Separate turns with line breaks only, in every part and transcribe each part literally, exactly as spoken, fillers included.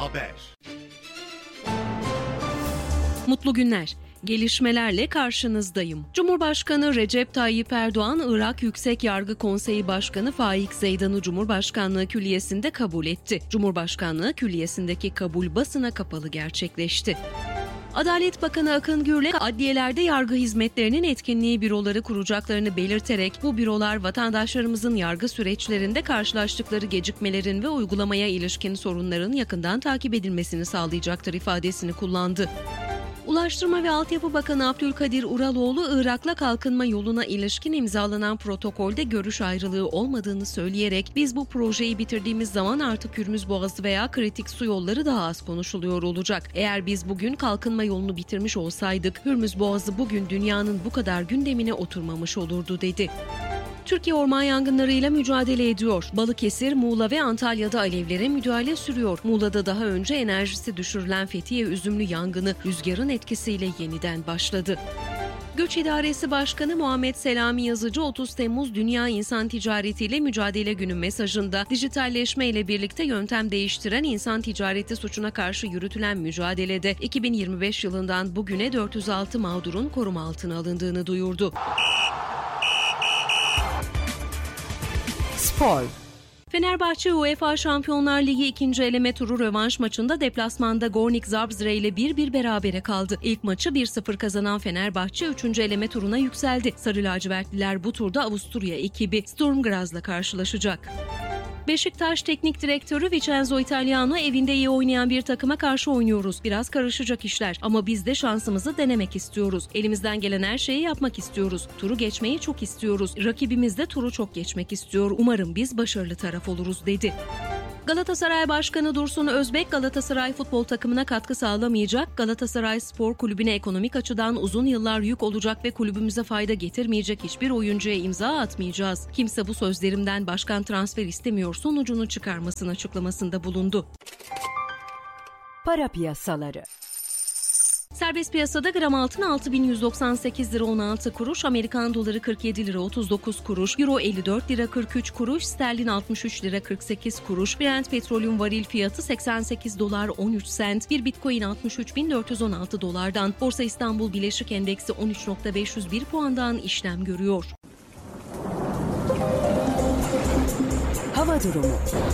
Haber.
Mutlu günler. Gelişmelerle karşınızdayım. Cumhurbaşkanı Recep Tayyip Erdoğan, Irak Yüksek Yargı Konseyi Başkanı Faik Zeydan'ı Cumhurbaşkanlığı Külliyesi'nde kabul etti. Cumhurbaşkanlığı Külliyesi'ndeki kabul basına kapalı gerçekleşti. Adalet Bakanı Akın Gürlek, adliyelerde yargı hizmetlerinin etkinliği büroları kuracaklarını belirterek bu bürolar vatandaşlarımızın yargı süreçlerinde karşılaştıkları gecikmelerin ve uygulamaya ilişkin sorunların yakından takip edilmesini sağlayacaktır ifadesini kullandı. Ulaştırma ve Altyapı Bakanı Abdülkadir Uraloğlu, Irak'la kalkınma yoluna ilişkin imzalanan protokolde görüş ayrılığı olmadığını söyleyerek biz bu projeyi bitirdiğimiz zaman artık Hürmüz Boğazı veya kritik su yolları daha az konuşuluyor olacak. Eğer biz bugün kalkınma yolunu bitirmiş olsaydık Hürmüz Boğazı bugün dünyanın bu kadar gündemine oturmamış olurdu dedi. Türkiye orman yangınlarıyla mücadele ediyor. Balıkesir, Muğla ve Antalya'da alevlere müdahale sürüyor. Muğla'da daha önce enerjisi düşürülen Fethiye üzümlü yangını rüzgarın etkisiyle yeniden başladı. Göç İdaresi Başkanı Muhammed Selami Yazıcı, otuz Temmuz Dünya İnsan Ticaretiyle Mücadele Günü mesajında dijitalleşme ile birlikte yöntem değiştiren insan ticareti suçuna karşı yürütülen mücadelede iki bin yirmi beş yılından bugüne dört yüz altı mağdurun koruma altına alındığını duyurdu.
Spor.
Fenerbahçe UEFA Şampiyonlar Ligi ikinci eleme turu rövanş maçında deplasmanda Gornik Zabrze ile bir bir berabere kaldı. İlk maçı bir sıfır kazanan Fenerbahçe üçüncü eleme turuna yükseldi. Sarı lacivertliler bu turda Avusturya ekibi Sturm Graz'la karşılaşacak. Beşiktaş Teknik Direktörü Vincenzo Italiano, evinde iyi oynayan bir takıma karşı oynuyoruz. Biraz karışacak işler ama biz de şansımızı denemek istiyoruz. Elimizden gelen her şeyi yapmak istiyoruz. Turu geçmeyi çok istiyoruz. Rakibimiz de turu çok geçmek istiyor. Umarım biz başarılı taraf oluruz dedi. Galatasaray Başkanı Dursun Özbek, Galatasaray futbol takımına katkı sağlamayacak, Galatasaray Spor Kulübü'ne ekonomik açıdan uzun yıllar yük olacak ve kulübümüze fayda getirmeyecek hiçbir oyuncuya imza atmayacağız. Kimse bu sözlerimden başkan transfer istemiyor sonucunu çıkarmasın açıklamasında bulundu.
Para piyasaları.
Serbest piyasada gram altın altı bin yüz doksan sekiz lira on altı kuruş, Amerikan doları kırk yedi lira otuz dokuz kuruş, Euro elli dört lira kırk üç kuruş, sterlin altmış üç lira kırk sekiz kuruş, Brent petrolün varil fiyatı seksen sekiz dolar on üç sent, bir Bitcoin altmış üç bin dört yüz on altı dolardan, Borsa İstanbul Bileşik Endeksi on üç bin beş yüz bir puandan işlem görüyor.
Hava durumu.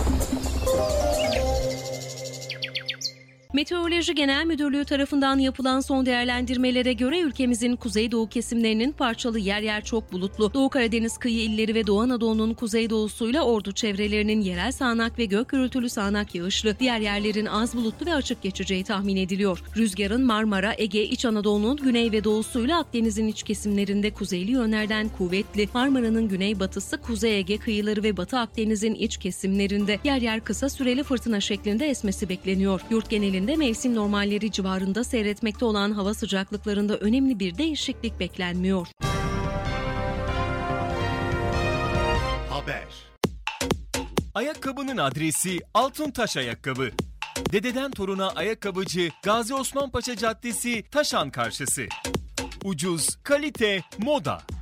Meteoroloji Genel Müdürlüğü tarafından yapılan son değerlendirmelere göre ülkemizin kuzeydoğu kesimlerinin parçalı yer yer çok bulutlu, Doğu Karadeniz kıyı illeri ve Doğu Anadolu'nun kuzeydoğusuyla Ordu çevrelerinin yerel sağanak ve gök gürültülü sağanak yağışlı, diğer yerlerin az bulutlu ve açık geçeceği tahmin ediliyor. Rüzgarın Marmara, Ege, İç Anadolu'nun güney ve doğusuyla Akdeniz'in iç kesimlerinde kuzeyli yönlerden kuvvetli, Marmara'nın güneybatısı, Kuzey Ege kıyıları ve Batı Akdeniz'in iç kesimlerinde yer yer kısa süreli fırtına şeklinde esmesi bekleniyor. Yurt genelinde mevsim normalleri civarında seyretmekte olan hava sıcaklıklarında önemli bir değişiklik beklenmiyor.
Haber.
Ayakkabının adresi Altıntaş Ayakkabı. Dededen toruna ayakkabıcı Gazi Osman Paşa Caddesi, Taşan karşısı. Ucuz, kalite, moda.